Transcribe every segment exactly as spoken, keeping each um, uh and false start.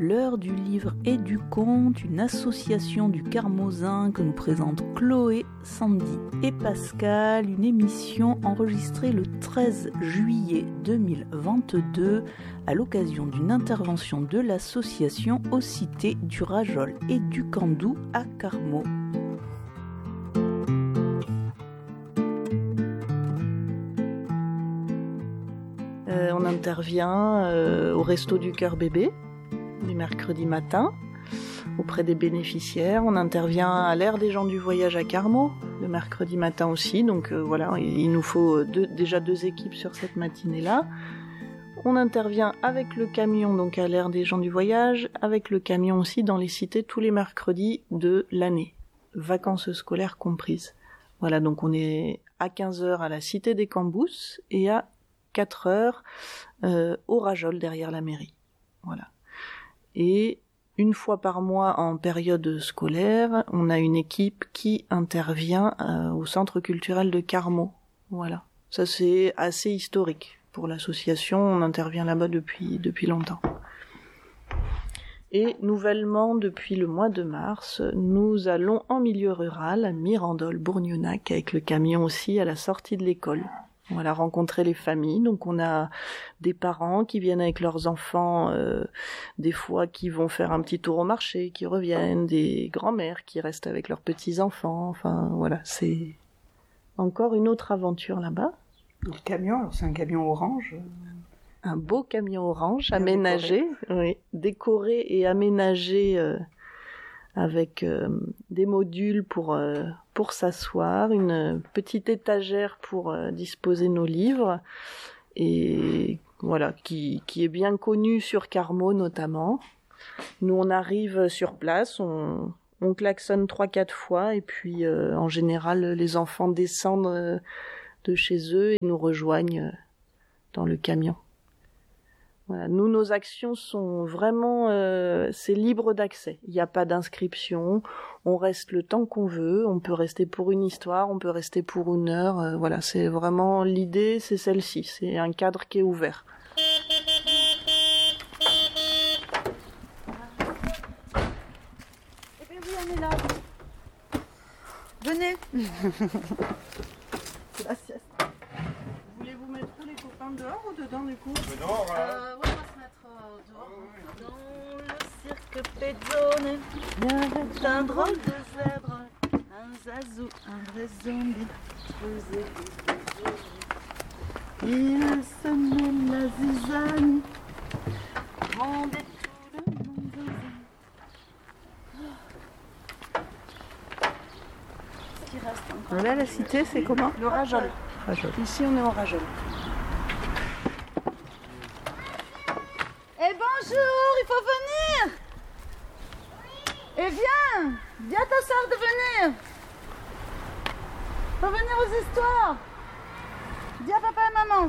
L'heure du livre et du conte, une association du Carmozin que nous présentent Chloé, Sandy et Pascal, une émission enregistrée le treize juillet deux mille vingt-deux à l'occasion d'une intervention de l'association aux cités du Rajol et du Candou à Carmaux. Euh, on intervient euh, au Resto du Cœur Bébé les mercredis matins auprès des bénéficiaires. On intervient à l'Aire des gens du voyage à Carmaux le mercredi matin aussi. Donc euh, voilà, il, il nous faut deux, déjà deux équipes sur cette matinée-là. On intervient avec le camion donc à l'Aire des gens du voyage, avec le camion aussi dans les cités tous les mercredis de l'année, vacances scolaires comprises. Voilà, donc on est à quinze heures à la cité des Cambousses et à quatre heures euh, au Rajol derrière la mairie. Voilà. Et une fois par mois en période scolaire, on a une équipe qui intervient euh, au centre culturel de Carmaux. Voilà. Ça c'est assez historique pour l'association, on intervient là-bas depuis depuis longtemps. Et nouvellement, depuis le mois de mars, nous allons en milieu rural, à Mirandol-Bourgnenac, avec le camion aussi à la sortie de l'école. Voilà, rencontrer les familles. Donc on a des parents qui viennent avec leurs enfants, euh, des fois qui vont faire un petit tour au marché, qui reviennent, des grands-mères qui restent avec leurs petits-enfants. Enfin voilà, c'est encore une autre aventure là-bas. Le camion, alors c'est un camion orange. Un beau camion orange, bien aménagé, décoré. Oui, décoré et aménagé euh, avec euh, des modules pour euh, pour s'asseoir, une petite étagère pour euh, disposer nos livres, et voilà, qui qui est bien connu sur Carmaux notamment. Nous on arrive sur place, on on klaxonne trois quatre fois et puis euh, en général les enfants descendent euh, de chez eux et nous rejoignent euh, dans le camion. Voilà, nous, nos actions sont vraiment, euh, c'est libre d'accès. Il n'y a pas d'inscription. On reste le temps qu'on veut. On peut rester pour une histoire, on peut rester pour une heure. Euh, voilà, c'est vraiment l'idée, c'est celle-ci. C'est un cadre qui est ouvert. Eh bien oui, on est là. Venez. C'est la sieste. Voulez-vous mettre tous les copains dehors ou dedans du coup? Dehors, hein. Euh, ouais, on va se mettre euh, dehors. Dans le cirque Pezzone, il y avait un drôle de zèbre, un zazou, un vrai zombie, faisait des zombies. Il semait la zizanie, rendait tout le monde ce qui reste encore. Là, la cité, c'est comment? Le Rajol. Rajol. Ici, on est au Rajol. Eh bonjour, il faut venir. Eh viens, viens ta soeur de venir. Faut venir aux histoires. Dis à papa et maman.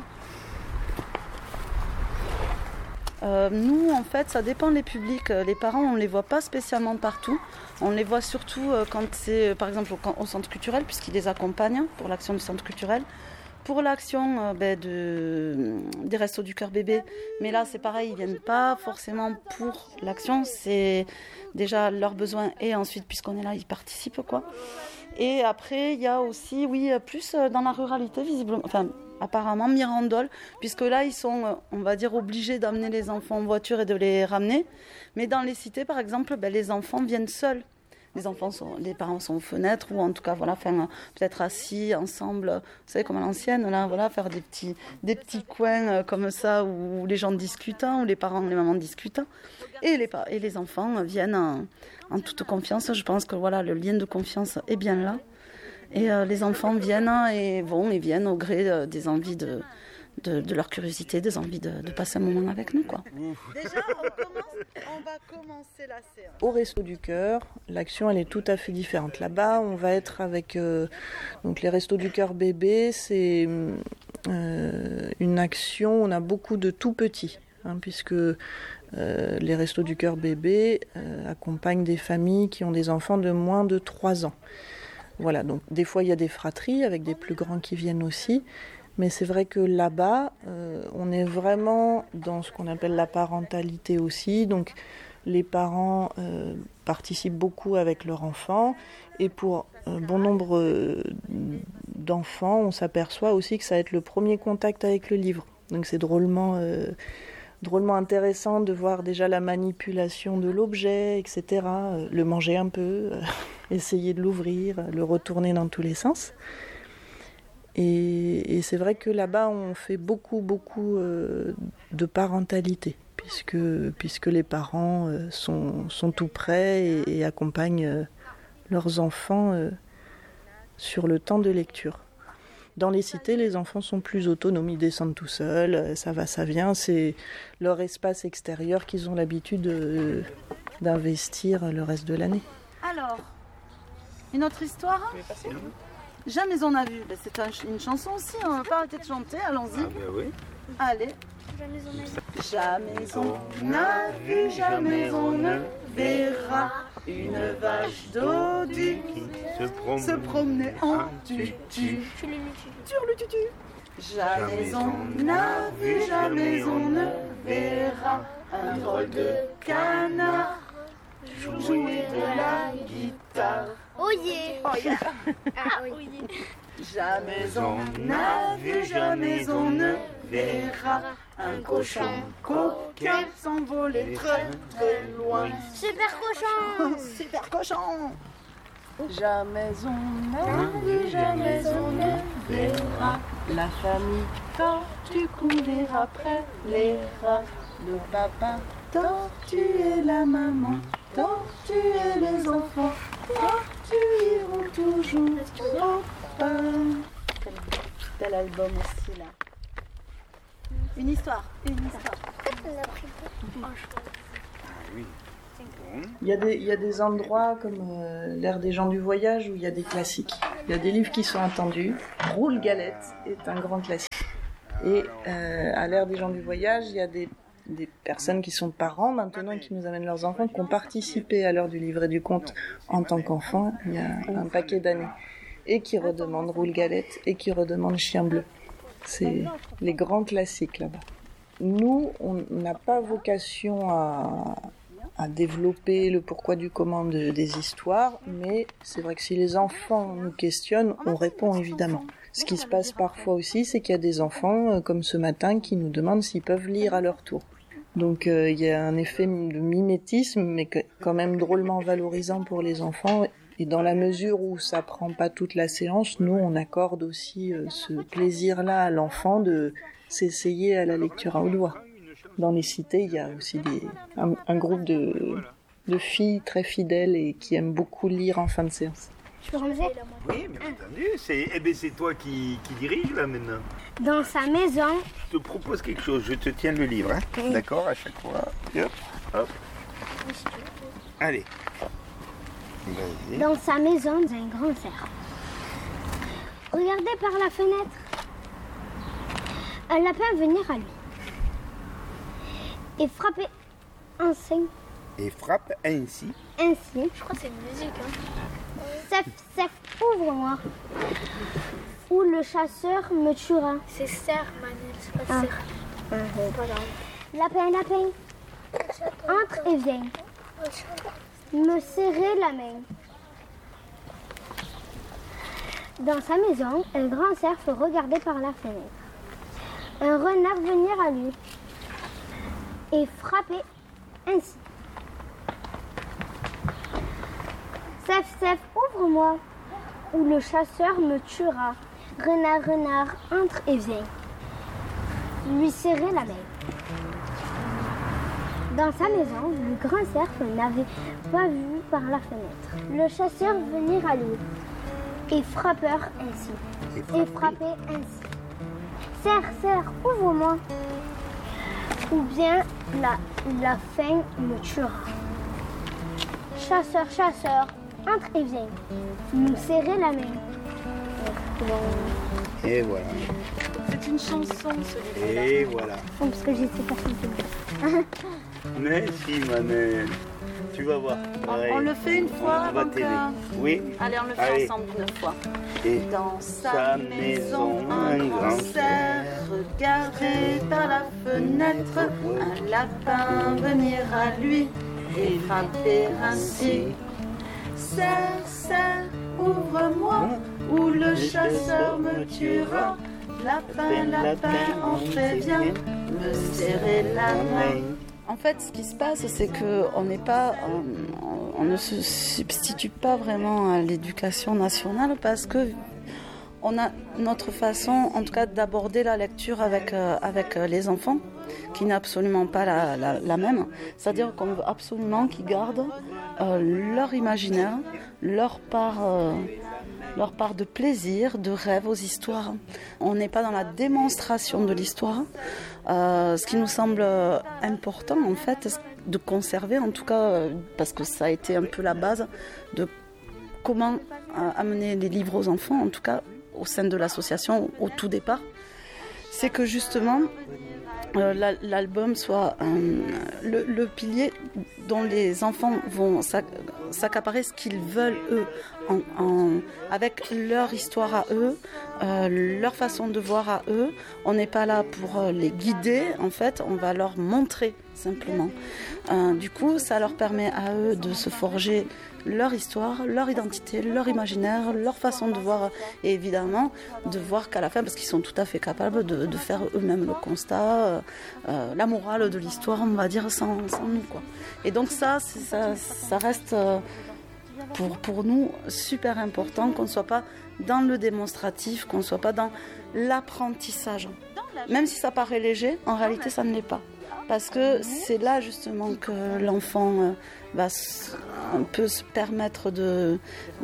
Euh, nous, en fait, ça dépend des publics. Les parents, on ne les voit pas spécialement partout. On les voit surtout euh, quand c'est, euh, par exemple, au, au centre culturel, puisqu'ils les accompagnent pour l'action du centre culturel. Pour l'action euh, ben, de, des Restos du Cœur Bébé, mais là c'est pareil, ils viennent pas forcément pour l'action, c'est déjà leurs besoins et ensuite puisqu'on est là, ils participent quoi. Et après il y a aussi, oui, plus dans la ruralité visiblement, enfin apparemment Mirandol, puisque là ils sont, on va dire, obligés d'amener les enfants en voiture et de les ramener, mais dans les cités par exemple, ben, les enfants viennent seuls. Les enfants sont, les parents sont aux fenêtres ou en tout cas voilà, enfin, peut-être assis ensemble, vous savez comme à l'ancienne là, voilà, faire des petits, des petits coins comme ça où les gens discutent, où les parents, les mamans discutent, et les et les enfants viennent en, en toute confiance. Je pense que voilà, le lien de confiance est bien là, et euh, les enfants viennent et vont et viennent au gré euh, des envies de De, de leur curiosité, des envies de, de passer un moment avec nous, quoi. Déjà, on, commence, on va commencer la séance. Au Resto du Cœur, l'action elle est tout à fait différente. Là-bas, on va être avec euh, donc les Restos du Cœur Bébé. C'est euh, une action. On a beaucoup de tout petits, hein, puisque euh, les Restos du Cœur Bébé euh, accompagnent des familles qui ont des enfants de moins de trois ans. Voilà. Donc des fois il y a des fratries avec des plus grands qui viennent aussi. Mais c'est vrai que là-bas, euh, on est vraiment dans ce qu'on appelle la parentalité aussi. Donc, les parents euh, participent beaucoup avec leur enfant et pour un bon nombre euh, d'enfants, on s'aperçoit aussi que ça va être le premier contact avec le livre. Donc c'est drôlement, euh, drôlement intéressant de voir déjà la manipulation de l'objet, et cetera. Euh, le manger un peu, euh, essayer de l'ouvrir, le retourner dans tous les sens. Et, et c'est vrai que là-bas, on fait beaucoup, beaucoup euh, de parentalité, puisque, puisque les parents euh, sont, sont tout près et, et accompagnent euh, leurs enfants euh, sur le temps de lecture. Dans les cités, les enfants sont plus autonomes, ils descendent tout seuls, ça va, ça vient, c'est leur espace extérieur qu'ils ont l'habitude euh, d'investir le reste de l'année. Alors, une autre histoire ? Jamais on a vu. Ben, c'est un, une chanson aussi, on va pas arrêter de chanter, allons-y. Ah ben oui. Allez. Jamais on n'a vu, jamais on ne verra une vache dodue Se promener, se promener en tutu. Sur le tutu. Jamais on n'a vu, jamais on ne verra un drôle de canard jouer de la guitare. Oh yeah. Oh yeah. Ah, oh yeah. Jamais on n'a vu, jamais on ne verra un cochon coquin s'envoler très très loin. Super cochon. Super cochon. Jamais on n'a vu, jamais on ne verra la famille tortue courir après les rats. Le papa tortue et la maman tortue et les enfants tortues iront toujours au pain. Quel bel album aussi là. Une histoire, une histoire. On a pris Il y a des, il y a des endroits comme euh, l'ère des gens du voyage où il y a des classiques. Il y a des livres qui sont attendus. Roule Galette est un grand classique. Et euh, à l'ère des gens du voyage, il y a des, des personnes qui sont parents maintenant et qui nous amènent leurs enfants, qui ont participé à l'heure du livret du conte en tant qu'enfants il y a un paquet d'années. Et qui redemandent Roule Galette et qui redemandent Chien Bleu. C'est les grands classiques là-bas. Nous, on n'a pas vocation à... à développer le pourquoi du comment de, des histoires, mais c'est vrai que si les enfants nous questionnent, on répond évidemment. Ce qui se passe parfois aussi, c'est qu'il y a des enfants, euh, comme ce matin, qui nous demandent s'ils peuvent lire à leur tour. Donc euh, il y a un effet de mimétisme, mais que, quand même drôlement valorisant pour les enfants. Et dans la mesure où ça prend pas toute la séance, nous on accorde aussi euh, ce plaisir-là à l'enfant de s'essayer à la lecture à haute voix. Dans les cités, il y a aussi des, un, un groupe de, de filles très fidèles et qui aiment beaucoup lire en fin de séance. Je peux ranger? Oui, bien entendu. C'est, eh ben, c'est toi qui, qui dirige là maintenant. Dans sa maison. Je te propose quelque chose. Je te tiens le livre, hein. Oui. D'accord, à chaque fois. Hop, hop. Allez. Vas-y. Dans sa maison, il y a un grand cerf. Regardez par la fenêtre. Un lapin venir à lui. Et frapper ainsi. Et frappe ainsi. Ainsi. Je crois que c'est une musique. Hein. Sef, Sef, ouvre-moi. Ou le chasseur me tuera. C'est serre, Manel, c'est pas Ah. serre. Voilà. Lapin, lapin, entre et viens. Me serrer la main. Dans sa maison, un grand cerf regardait par la fenêtre. Un renard venir à lui et frapper ainsi. Sef, Sef, ouvre-moi, ou le chasseur me tuera. Renard, renard, entre et viens. Lui serrer la main. Dans sa maison, le grand cerf n'avait pas vu par la fenêtre. Le chasseur venir à lui et frappeur ainsi. Et frapper ainsi. Cerf, cerf, ouvre-moi. Ou bien la, la faim me tuera. Chasseur, chasseur, entre et viens. Nous serrer la main. Et voilà. C'est une chanson ce livre-là. Et voilà. Oh, parce que je sais pas chanter. Mais si, Manel. Tu vas voir. On, on le fait une fois On va donc, t'aider. euh, Oui. Allez, on le fait Allez. ensemble une fois. Et Dans sa maison, un grand cerf regardait par la fenêtre un lapin venir à lui et frapper ainsi. Serre, serre, ouvre-moi, ou le chasseur me tuera. Lapin, lapin, on fait bien me serrer la main. En fait, ce qui se passe, c'est qu'on n'est pas, on, on ne se substitue pas vraiment à l'éducation nationale parce que on a notre façon, en tout cas, d'aborder la lecture avec, euh, avec les enfants, qui n'est absolument pas la, la, la même. C'est-à-dire qu'on veut absolument qu'ils gardent euh, leur imaginaire, leur part, euh, leur part de plaisir, de rêve aux histoires. On n'est pas dans la démonstration de l'histoire. Euh, ce qui nous semble important, en fait, de conserver, en tout cas, parce que ça a été un peu la base de comment euh, amener les livres aux enfants, en tout cas, au sein de l'association au tout départ, c'est que justement euh, l'album soit euh, le, le pilier dont les enfants vont s'accaparer ce qu'ils veulent eux, en, en, avec leur histoire à eux, euh, leur façon de voir à eux. On n'est pas là pour les guider, en fait, on va leur montrer simplement. Euh, du coup, ça leur permet à eux de se forger leur histoire, leur identité, leur imaginaire, leur façon de voir, et évidemment de voir qu'à la fin, parce qu'ils sont tout à fait capables de, de faire eux-mêmes le constat, euh, la morale de l'histoire, on va dire, sans, sans nous, quoi. Et donc ça, ça, ça reste euh, pour, pour nous super important, qu'on ne soit pas dans le démonstratif, qu'on ne soit pas dans l'apprentissage. Même si ça paraît léger, en réalité ça ne l'est pas. Parce que c'est là justement que l'enfant va un peu se permettre de,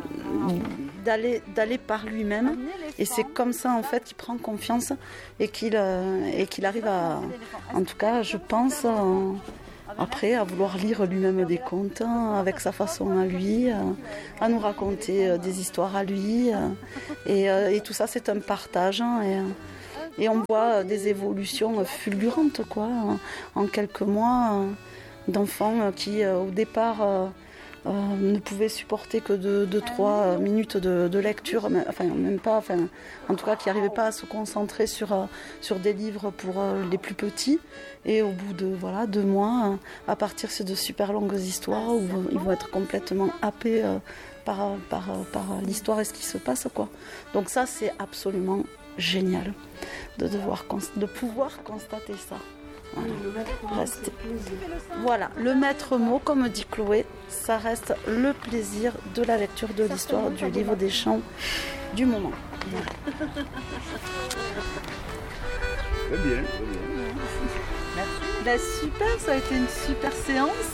d'aller, d'aller par lui-même. Et c'est comme ça en fait qu'il prend confiance et qu'il, et qu'il arrive à, en tout cas je pense, après à vouloir lire lui-même des contes avec sa façon à lui, à nous raconter des histoires à lui. Et, et tout ça c'est un partage. Et, Et on voit des évolutions fulgurantes, quoi, en quelques mois, d'enfants qui, au départ, euh, ne pouvaient supporter que deux, trois minutes de, de lecture, mais, enfin, même pas, enfin, en tout cas, qui n'arrivaient pas à se concentrer sur, sur des livres pour les plus petits. Et au bout de voilà, deux mois, à partir de super longues histoires où ils vont être complètement happés par, par, par l'histoire et ce qui se passe, quoi. Donc ça, c'est absolument génial de, devoir, de pouvoir constater ça. Voilà. Reste... voilà, le maître mot, comme dit Chloé, ça reste le plaisir de la lecture de l'histoire du livre des chants du moment. Très bien, très bien. Merci. Ben, super, ça a été une super séance.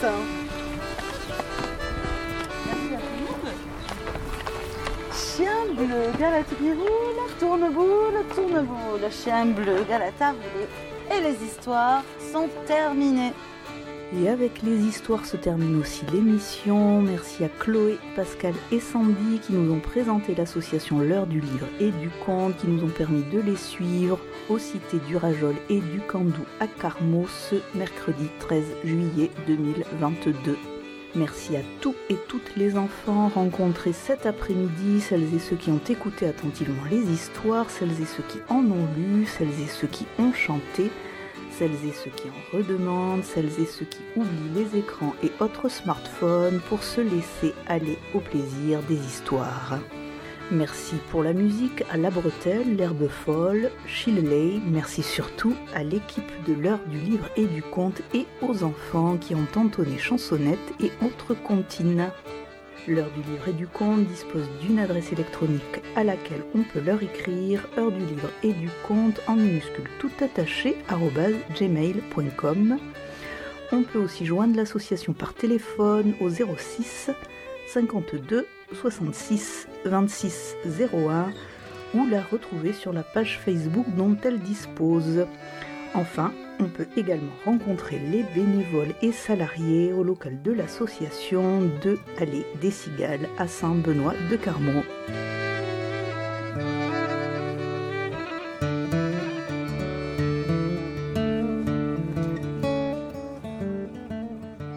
Chien bleu, galette biroule, tourne-boule, tourne-boule. Chien bleu, galette à rouler. Et les histoires sont terminées. Et avec les histoires se termine aussi l'émission. Merci à Chloé, Pascal et Sandy qui nous ont présenté l'association L'Heure du Livre et du Conte, qui nous ont permis de les suivre aux cités du Rajol et du Candou à Carmaux ce mercredi treize juillet deux mille vingt-deux. Merci à tous et toutes les enfants rencontrés cet après-midi, celles et ceux qui ont écouté attentivement les histoires, celles et ceux qui en ont lu, celles et ceux qui ont chanté, celles et ceux qui en redemandent, celles et ceux qui oublient les écrans et autres smartphones pour se laisser aller au plaisir des histoires. Merci pour la musique à La Bretelle, L'Herbe Folle, Shillelagh. Merci surtout à l'équipe de L'Heure du Livre et du Conte et aux enfants qui ont entonné chansonnettes et autres comptines. L'Heure du Livre et du Conte dispose d'une adresse électronique à laquelle on peut leur écrire heure du livre et du conte en minuscule tout attaché arobase gmail point com. On peut aussi joindre l'association par téléphone au zéro six cinquante-deux soixante-six vingt-six zéro un ou la retrouver sur la page Facebook dont elle dispose. Enfin, on peut également rencontrer les bénévoles et salariés au local de l'association de Allée des Cigales à Saint-Benoît de Carmaux.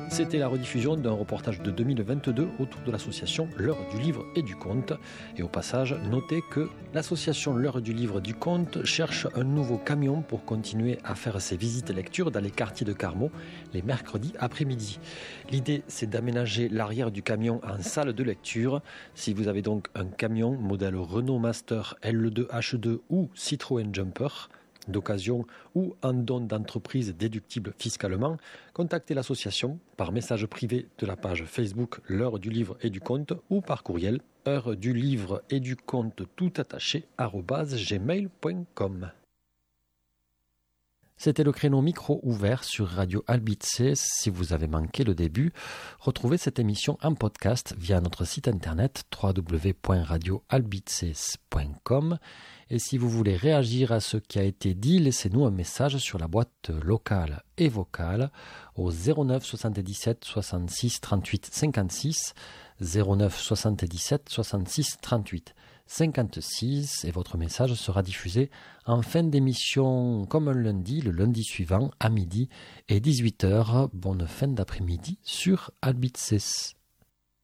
C'était la rediffusion d'un reportage de deux mille vingt-deux autour de l'association L'Heure du Livre et du Conte. Et au passage, notez que l'association L'Heure du Livre et du Conte cherche un nouveau camion pour continuer à faire ses visites lecture dans les quartiers de Carmaux les mercredis après-midi. L'idée, c'est d'aménager l'arrière du camion en salle de lecture. Si vous avez donc un camion modèle Renault Master L deux H deux ou Citroën Jumper, d'occasion ou en don d'entreprise déductible fiscalement, contactez l'association par message privé de la page Facebook L'Heure du Livre et du Conte ou par courriel heure du livre et du conte tout attaché arobase gmail point com. C'était le créneau micro ouvert sur Radio Albitzes. Si vous avez manqué le début, retrouvez cette émission en podcast via notre site internet w w w point radio albitzes point com. Et si vous voulez réagir à ce qui a été dit, laissez-nous un message sur la boîte locale et vocale au zéro neuf soixante-dix-sept soixante-six trente-huit cinquante-six, zéro neuf soixante-dix-sept soixante-six trente-huit cinquante-six, et votre message sera diffusé en fin d'émission comme un lundi, le lundi suivant à midi et dix-huit heures. Bonne fin d'après-midi sur Albitzes.